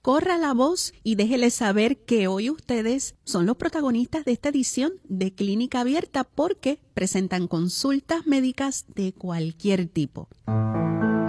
corra la voz y déjele saber que hoy ustedes son los protagonistas de esta edición de Clínica Abierta porque presentan consultas médicas de cualquier tipo.